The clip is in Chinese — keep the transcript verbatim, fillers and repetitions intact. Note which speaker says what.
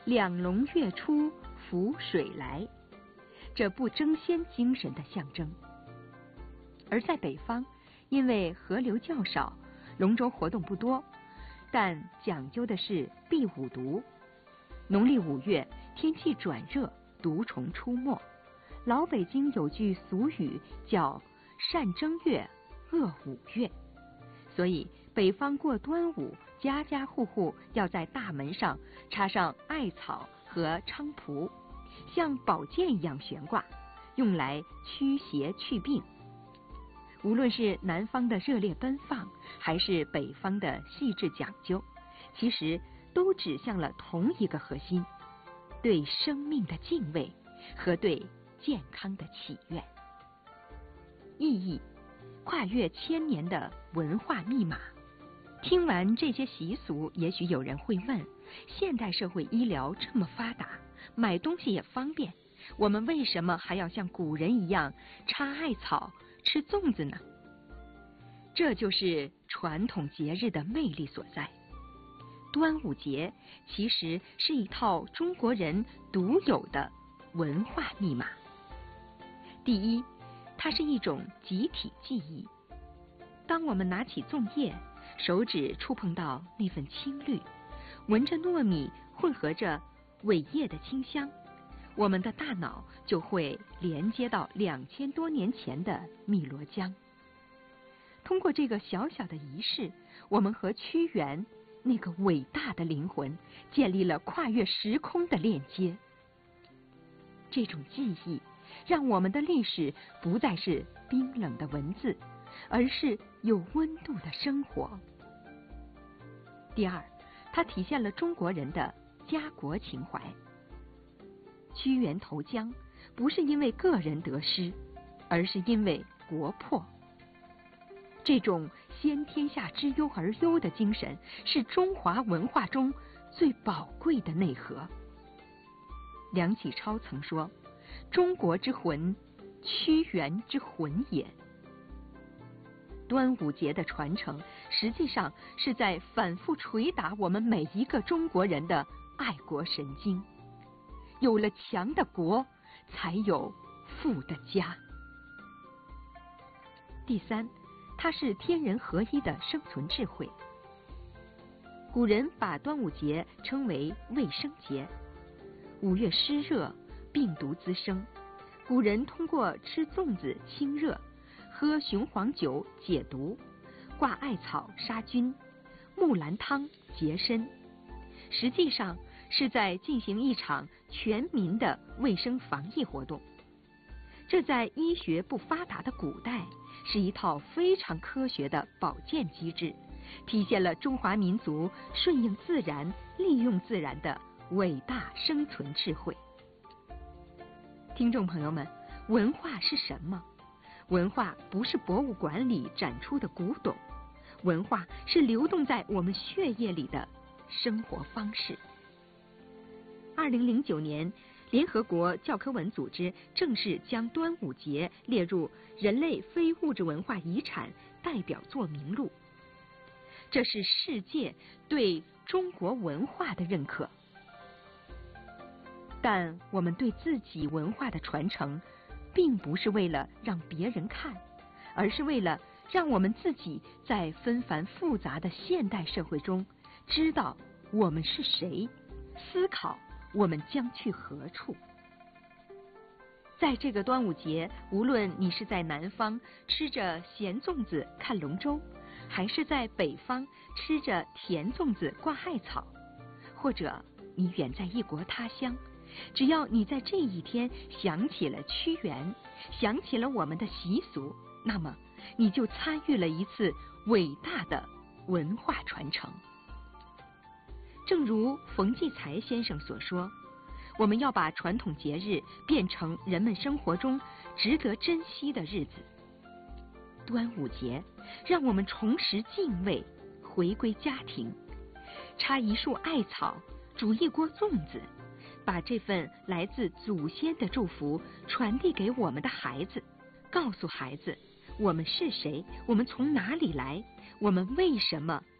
Speaker 1: 两龙跃出，浮水来，这不争先精神的象征。而在北方，因为河流较少，龙舟活动不多，但讲究的是避五毒。农历五月，天气转热，毒虫出没。老北京有句俗语叫善正月，恶五月，所以北方过端午，家家户户要在大门上插上艾草和菖蒲，像宝剑一样悬挂，用来驱邪去病。无论是南方的热烈奔放，还是北方的细致讲究，其实都指向了同一个核心：对生命的敬畏和对健康的祈愿。意义：跨越千年的文化密码。听完这些习俗，也许有人会问：现代社会医疗这么发达，买东西也方便，我们为什么还要像古人一样插艾草、吃粽子呢？这就是传统节日的魅力所在。端午节其实是一套中国人独有的文化密码。第一，它是一种集体记忆。当我们拿起粽叶，手指触碰到那份青绿，闻着糯米混合着苇叶的清香，我们的大脑就会连接到两千多年前的汨罗江。通过这个小小的仪式，我们和屈原那个伟大的灵魂建立了跨越时空的链接。这种记忆让我们的历史不再是冰冷的文字，而是有温度的生活。第二，它体现了中国人的家国情怀。屈原投江不是因为个人得失，而是因为国破。这种先天下之忧而忧的精神，是中华文化中最宝贵的内核。梁启超曾说：中国之魂，屈原之魂也。端午节的传承，实际上是在反复捶打我们每一个中国人的爱国神经。有了强的国，才有富的家。第三，它是天人合一的生存智慧。古人把端午节称为卫生节。五月湿热，病毒滋生，古人通过吃粽子清热，喝雄黄酒解毒，挂艾草杀菌，木兰汤洁身，实际上是在进行一场全民的卫生防疫活动。这在医学不发达的古代，是一套非常科学的保健机制，体现了中华民族顺应自然、利用自然的伟大生存智慧。听众朋友们，文化是什么？文化不是博物馆里展出的古董，文化是流动在我们血液里的生活方式。二零零九年，联合国教科文组织正式将端午节列入人类非物质文化遗产代表作名录，这是世界对中国文化的认可。但我们对自己文化的传承，并不是为了让别人看，而是为了让我们自己在纷繁复杂的现代社会中，知道我们是谁，思考我们将去何处。在这个端午节，无论你是在南方吃着咸粽子看龙舟，还是在北方吃着甜粽子挂艾草，或者你远在异国他乡，只要你在这一天想起了屈原，想起了我们的习俗，那么你就参与了一次伟大的文化传承。正如冯骥才先生所说，我们要把传统节日变成人们生活中值得珍惜的日子。端午节让我们重拾敬畏，回归家庭，插一束艾草，煮一锅粽子，把这份来自祖先的祝福传递给我们的孩子，告诉孩子我们是谁，我们从哪里来，我们为什么